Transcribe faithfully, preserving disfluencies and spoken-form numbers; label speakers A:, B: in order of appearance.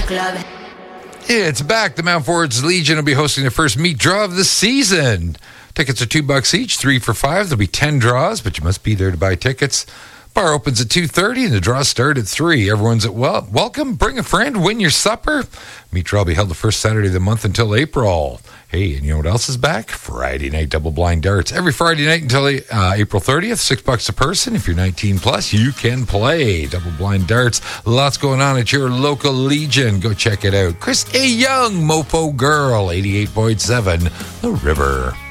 A: club.
B: It's back. The Mount Forward's Legion will be hosting the first meat draw of the season. Tickets are two bucks each, three for five. There'll be ten draws, but you must be there to buy tickets. Bar opens at two thirty and the draws start at three. Everyone's at well. Welcome. Bring a friend. Win your supper. Meat draw will be held the first Saturday of the month until April. Hey, and you know what else is back? Friday night double blind darts. Every Friday night until uh, April thirtieth, six bucks a person. If you're nineteen plus, you can play double blind darts. Lots going on at your local Legion. Go check it out. Chris A. Young, Mofo Girl, eighty-eight point seven, The River.